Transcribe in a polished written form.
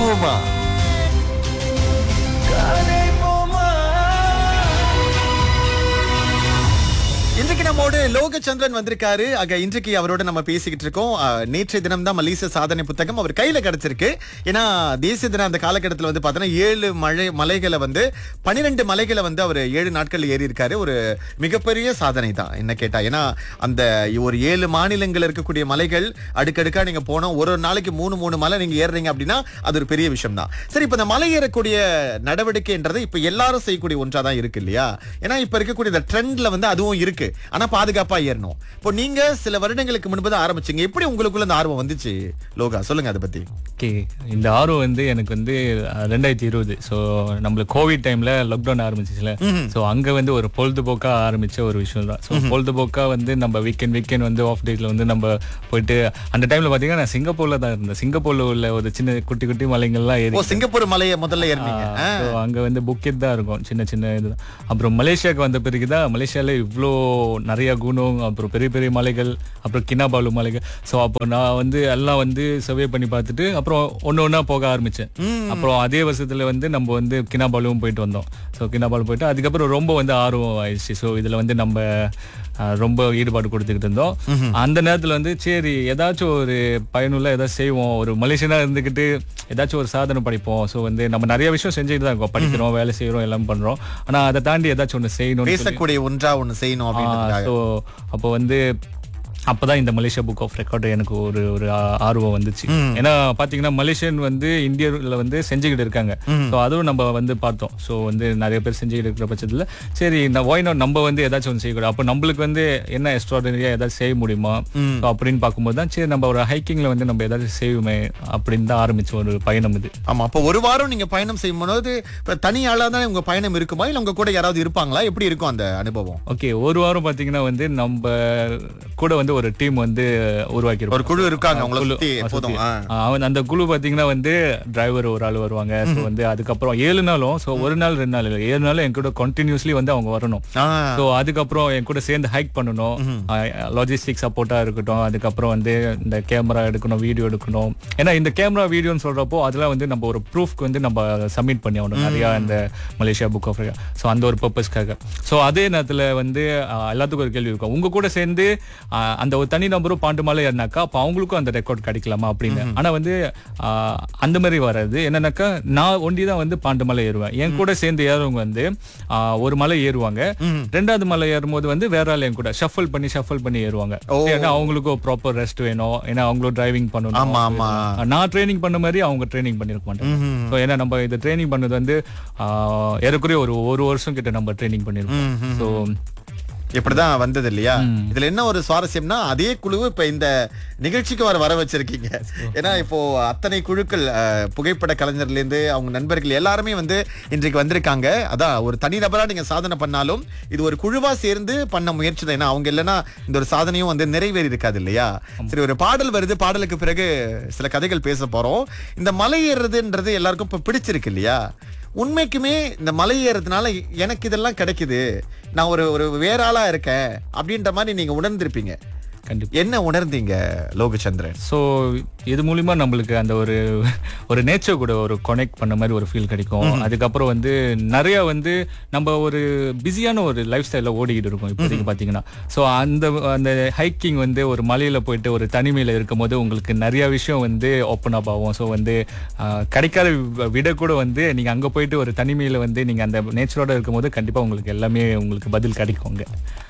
போமா. இன்றைக்கு நம்மோடு லோகச்சந்திரன் வந்திருக்காரு. இன்றைக்கு அவரோட நம்ம பேசிக்கிட்டு இருக்கோம். நேற்றைய தினம் தான் மலேசிய சாதனை புத்தகம் அவர் கையில கிடைச்சிருக்கு. ஏன்னா தேசிய தினம் அந்த காலகட்டத்தில் வந்து பார்த்தோன்னா 7 மலைகளை வந்து 12 மலைகளை வந்து அவர் 7 நாட்கள் ஏறி இருக்காரு. ஒரு மிகப்பெரிய சாதனை தான் என்ன கேட்டா. ஏன்னா அந்த ஒரு 7 மாநிலங்கள் இருக்கக்கூடிய மலைகள் அடுக்கடுக்கா நீங்க போனோம். ஒரு நாளைக்கு 3 மலை நீங்க ஏறுறீங்க அப்படின்னா அது ஒரு பெரிய விஷயம் தான். சரி, இப்ப இந்த மலை ஏறக்கூடிய நடவடிக்கைன்றது இப்ப எல்லாரும் செய்யக்கூடிய ஒன்றா தான் இருக்கு இல்லையா? ஏன்னா இப்ப இருக்கக்கூடிய இந்த ட்ரெண்ட்ல வந்து அதுவும் இருக்கு. ஆனா பாதுகாப்பா ஏறணும். இப்போ நீங்க சில வருடங்களுக்கு முன்பு தான் ஆரம்பிச்சீங்க. எப்படி உங்களுக்குள்ள இந்த ஆர்வம் வந்துச்சு லோகா? சொல்லுங்க அதை பத்தி. ஓகே, இந்த ஆர்வம் வந்து எனக்கு வந்து 2020 ஸோ நம்மளுக்கு கோவிட் டைம்ல லாக்டவுன் ஆரம்பிச்சிச்சுல. ஸோ அங்க வந்து ஒரு பொழுதுபோக்கா ஆரம்பிச்ச ஒரு விஷயம் தான். ஸோ பொழுதுபோக்கா வந்து நம்ம வீக்கெண்ட் வந்து ஆஃப் டேஸ்ல வந்து நம்ம போயிட்டு அந்த டைம்ல பாத்தீங்கன்னா நான் சிங்கப்பூர்ல தான் இருந்தேன். சிங்கப்பூர்ல உள்ள ஒரு சின்ன குட்டி குட்டி மலைகள்லாம் ஏறி சிங்கப்பூர் மலையை முதல்ல ஏறினீங்க. அங்க வந்து புக்கெட் தான் இருக்கும், சின்ன சின்ன இதுதான். அப்புறம் மலேசியாவுக்கு வந்த பிறகுதான் மலேசியால இவ்வளோ நிறைய குணம், அப்புறம் பெரிய பெரிய மலைகள், அப்புறம் கினாபாலு மலைகள். ஸோ அப்போ நான் வந்து எல்லாம் வந்து சர்வே பண்ணி பார்த்துட்டு அப்புறம் ஒன்னா போக ஆரம்பிச்சேன். அப்புறம் அதே வருஷத்துல வந்து நம்ம வந்து கினாபாலுவும் போயிட்டு வந்தோம். ஸோ கினாபாலு போயிட்டு அதுக்கப்புறம் ரொம்ப வந்து ஆர்வம் ஆயிடுச்சு. ஸோ இதுல வந்து நம்ம ரொம்ப ஈடுபாடு கொடுத்துக்கிட்டு இருந்தோம். அந்த நேரத்துல வந்து சரி ஏதாச்சும் ஒரு பயனுள்ள ஏதாச்சும் செய்வோம், ஒரு மலேசியனா இருந்துக்கிட்டு ஏதாச்சும் ஒரு சாதனை படிப்போம். ஸோ வந்து நம்ம நிறைய விஷயம் செஞ்சுட்டு தான் இருக்கோம், படிக்கிறோம், வேலை செய்யறோம், எல்லாம் பண்றோம். ஆனா அதை தாண்டி ஏதாச்சும் ஒண்ணு செய்யணும், பேசக்கூடிய ஒன்றா ஒண்ணு செய்யணும் அப்படின்னு. ஸோ அப்போ வந்து அப்பதான் இந்த மலேசியா புக் ஆஃப் ரெக்கார்ட் எனக்கு ஒரு ஆர்வம் வந்துச்சு. ஏன்னா பாத்தீங்கன்னா மலேசியன் வந்து இந்தியாவில் வந்து செஞ்சுக்கிட்டு இருக்காங்க. ஸோ அதுவும் நம்ம வந்து பார்த்தோம். ஸோ வந்து நிறைய பேர் செஞ்சுக்கிட்டு இருக்கிற பட்சத்துல சரி நம்ம வந்து ஏதாச்சும் ஒன்று செய்யக்கூடாது. அப்போ நம்மளுக்கு வந்து என்ன எக்ஸ்ட்ராடனரியா ஏதாச்சும் செய்ய முடியுமா அப்படின்னு பார்க்கும்போது தான் சரி நம்ம ஒரு ஹைக்கிங்ல வந்து நம்ம ஏதாச்சும் செய்வோமே அப்படின்னு தான் ஆரம்பிச்ச ஒரு பயணம் இது. ஆமா, அப்போ ஒரு வாரம் நீங்க பயணம் செய்யும்போது தனி ஆளா தான் உங்க பயணம் இருக்குமா, இல்ல உங்க கூட யாராவது இருப்பாங்களா? எப்படி இருக்கும் அந்த அனுபவம்? ஓகே, ஒரு வாரம் பாத்தீங்கன்னா வந்து நம்ம கூட வந்து ஒரு டீம் வந்து உருவாக்கி ஒரு குழு இருக்காங்க அந்த குழு பாத்தீங்கன்னா வந்து டிரைவர் ஒரு ஆள் வருவாங்க. ஸோ வந்து அதுக்கப்புறம் 7 நாளும், ஸோ ஒரு நாள் 2 நாள் இல்லை 7 நாளும் என் கூட கண்டினியூஸ்லி வந்து அவங்க வரணும். ஸோ அதுக்கப்புறம் என் கூட சேர்ந்து ஹைக் பண்ணணும், லாஜிஸ்டிக் சப்போர்ட்டா இருக்கட்டும். அதுக்கப்புறம் வந்து இந்த கேமரா எடுக்கணும், வீடியோ எடுக்கணும். ஏன்னா இந்த கேமரா வீடியோன்னு சொல்றப்போ அதெல்லாம் வந்து நம்ம ஒரு ப்ரூஃப்க்கு வந்து நம்ம சப்மிட் பண்ணி ஆகணும் நிறைய இந்த Malaysia book of record. So அந்த ஒரு பர்பஸ்க்காக. ஸோ அதே நேரத்தில் வந்து எல்லாத்துக்கும் ஒரு கேள்வி இருக்கும், உங்க கூட சேர்ந்து அந்த ஒரு தனி நம்பரும் பாண்டு மலை ஏறினாக்கா அப்ப அவங்களுக்கும் அந்த ரெக்கார்ட் கிடைக்கலாமா அப்படின்னு. ஆனா வந்து அந்த மாதிரி வராது. என்னன்னாக்கா நான் ஒண்டிதான் வந்து பாண்டு மலை ஏறுவேன். என் கூட சேர்ந்து ஏறவங்க வந்து ஒரு மலை ஏறுவாங்க, 2வது மலை ஏறும்போது வந்து வேற ஆள் என் கூட ஷஃபல் பண்ணி ஏறுவாங்க. ஏன்னா அவங்களுக்கும் ப்ராப்பர் ரெஸ்ட் வேணும், ஏன்னா அவங்களும் டிரைவிங் பண்ணணும். நான் ட்ரைனிங் பண்ண மாதிரி அவங்க ட்ரைனிங் பண்ணிருக்க மாட்டாங்க. ஏன்னா நம்ம இது ட்ரைனிங் பண்ணது வந்து ஏறக்குறைய ஒரு வருஷம் கிட்ட நம்ம ட்ரைனிங் பண்ணிருக்கோம். ஸோ இப்படிதான் வந்தது இல்லையா? இதுல என்ன ஒரு சுவாரஸ்யம்னா அதே குழு இப்ப இந்த நிகழ்ச்சிக்கு வர வச்சிருக்கீங்க. ஏன்னா இப்போ அத்தனை குழுக்கள் புகைப்பட கலைஞர்ல இருந்து அவங்க நண்பர்கள் எல்லாருமே வந்து இன்றைக்கு வந்திருக்காங்க. அதான் ஒரு தனி நபரா நீங்க சாதனை பண்ணாலும் இது ஒரு குழுவா சேர்ந்து பண்ண முயற்சி தான். ஏன்னா அவங்க இல்லைன்னா இந்த ஒரு சாதனையும் வந்து நிறைவேறி இருக்காது இல்லையா? சரி, ஒரு பாடல் வருது, பாடலுக்கு பிறகு சில கதைகள் பேச போறோம். இந்த மலை ஏறுறதுன்றது எல்லாருக்கும் இப்ப பிடிச்சிருக்கு இல்லையா? உண்மைக்குமே இந்த மலை ஏறதுனால எனக்கு இதெல்லாம் கிடைக்குது, நான் ஒரு வேற ஆளா இருக்கேன் அப்படின்ற மாதிரி நீங்க உணர்ந்திருப்பீங்க. என்ன உணர்ந்தீங்க லோகச்சந்திரன்? ஸோ இது மூலியமா நம்மளுக்கு அந்த ஒரு நேச்சர் கூட ஒரு கனெக்ட் பண்ண மாதிரி ஒரு ஃபீல் கிடைக்கும். அதுக்கப்புறம் வந்து நிறைய வந்து நம்ம ஒரு பிஸியான ஒரு லைஃப் ஸ்டைல ஓடிக்கிட்டு இருக்கோம் இப்போதைக்கு பாத்தீங்கன்னா. ஸோ அந்த ஹைக்கிங் வந்து ஒரு மலையில போயிட்டு ஒரு தனிமையில இருக்கும் போது உங்களுக்கு நிறைய விஷயம் வந்து ஓப்பன் அப் ஆகும். ஸோ வந்து கிடைக்காத விட கூட வந்து நீங்க அங்க போயிட்டு ஒரு தனிமையில வந்து நீங்க அந்த நேச்சரோட இருக்கும் போது கண்டிப்பா உங்களுக்கு எல்லாமே உங்களுக்கு பதில் கிடைக்கும்.